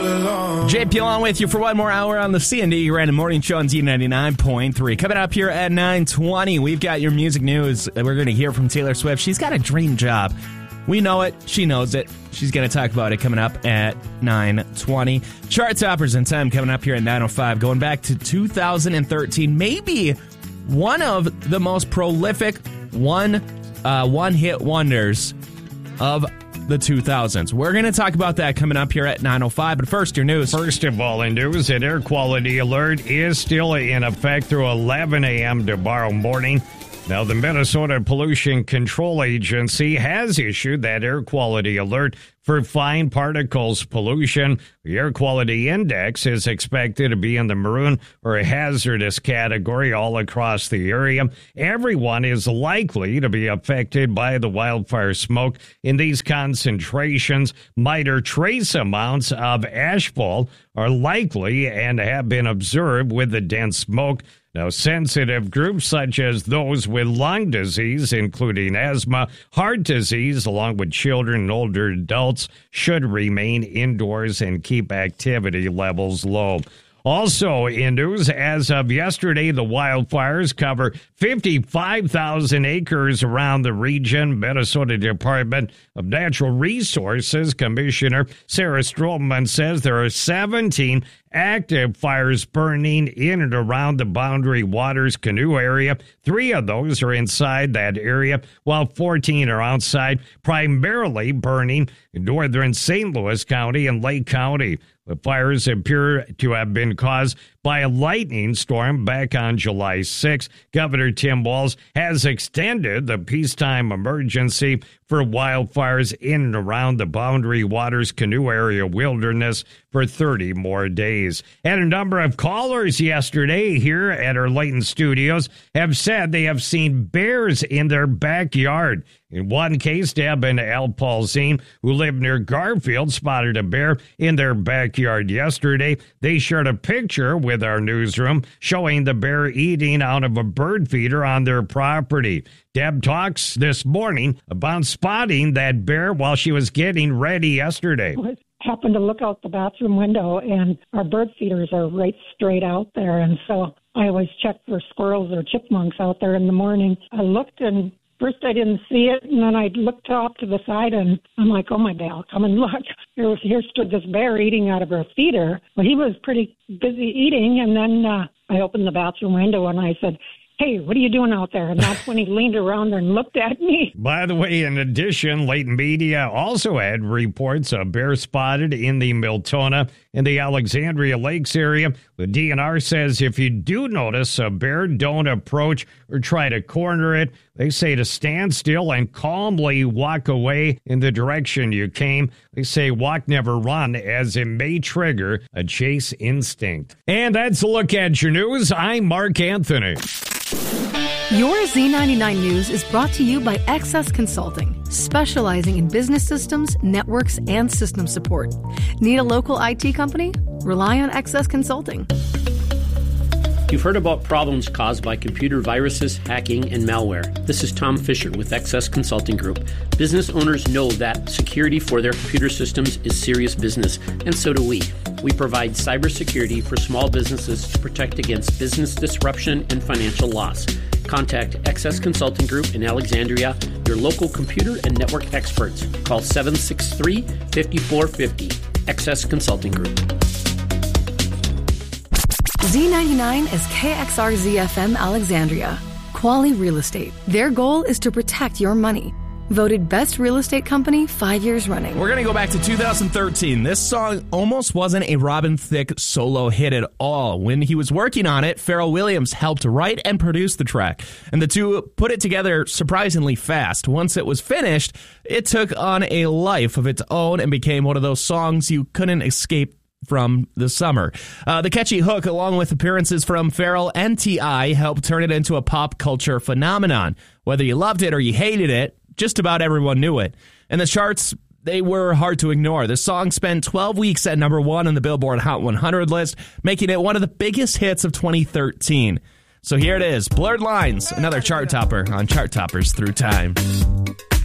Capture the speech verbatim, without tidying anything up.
J P along with you for one more hour on the C and D Random Morning Show on Z ninety-nine point three. Coming up here at nine twenty, we've got your music news. We're going to hear from Taylor Swift. She's got a dream job. We know it. She knows it. She's going to talk about it coming up at nine twenty. Chart toppers and time coming up here at nine oh five. Going back to two thousand thirteen, maybe one of the most prolific one, uh, one-hit wonders of the two thousands. We're going to talk about that coming up here at nine oh five, but first, your news. First of all, in news, an air quality alert is still in effect through eleven a.m. tomorrow morning. Now, the Minnesota Pollution Control Agency has issued that air quality alert for fine particles pollution. The air quality index is expected to be in the maroon or hazardous category all across the area. Everyone is likely to be affected by the wildfire smoke. In these concentrations, minor trace amounts of ashfall are likely and have been observed with the dense smoke. Now, sensitive groups such as those with lung disease, including asthma, heart disease, along with children and older adults, should remain indoors and keep activity levels low. Also in news, as of yesterday, the wildfires cover fifty-five thousand acres around the region. Minnesota Department of Natural Resources Commissioner Sarah Stroman says there are seventeen active fires burning in and around the Boundary Waters Canoe area. Three of those are inside that area, while fourteen are outside, primarily burning in northern Saint Louis County and Lake County. The fires appear to have been caused by a lightning storm back on July sixth. Governor Tim Walz has extended the peacetime emergency for wildfires in and around the Boundary Waters Canoe Area Wilderness for thirty more days. And a number of callers yesterday here at our Layton studios have said they have seen bears in their backyard. In one case, Deb and Al Paulzine, who live near Garfield, spotted a bear in their backyard yesterday. They shared a picture with our newsroom showing the bear eating out of a bird feeder on their property. Deb talks this morning about spotting that bear while she was getting ready yesterday. I happened to look out the bathroom window, and our bird feeders are right straight out there, and so I always check for squirrels or chipmunks out there in the morning. I looked, and first I didn't see it, and then I looked off to the side, and I'm like, oh my God, come and look. Here, was, here stood this bear eating out of her feeder. Well, he was pretty busy eating, and then uh, I opened the bathroom window, and I said, hey, what are you doing out there? And that's when he leaned around and looked at me. By the way, in addition, Layton Media also had reports of bear spotted in the Miltona and the Alexandria Lakes area. The D N R says if you do notice a bear, don't approach or try to corner it. They say to stand still and calmly walk away in the direction you came. They say walk, never run, as it may trigger a chase instinct. And that's a look at your news. I'm Mark Anthony. Your Z ninety-nine News is brought to you by X S Consulting, specializing in business systems, networks, and system support. Need a local I T company? Rely on X S Consulting. You've heard about problems caused by computer viruses, hacking, and malware. This is Tom Fisher with X S Consulting Group. Business owners know that security for their computer systems is serious business, and so do we. We provide cybersecurity for small businesses to protect against business disruption and financial loss. Contact X S Consulting Group in Alexandria, your local computer and network experts. Call seven six three, five four five zero. X S Consulting Group. Z ninety-nine is K X R Z F M Alexandria. Quali Real Estate. Their goal is to protect your money. Voted best real estate company five years running. We're going to go back to two thousand thirteen. This song almost wasn't a Robin Thicke solo hit at all. When he was working on it, Pharrell Williams helped write and produce the track, and the two put it together surprisingly fast. Once it was finished, it took on a life of its own and became one of those songs you couldn't escape from the summer. Uh, the catchy hook, along with appearances from Pharrell and T I, helped turn it into a pop culture phenomenon. Whether you loved it or you hated it, just about everyone knew it. And the charts, they were hard to ignore. The song spent twelve weeks at number one on the Billboard Hot one hundred list, making it one of the biggest hits of twenty thirteen. So here it is, Blurred Lines, another chart topper on Chart Toppers Through Time.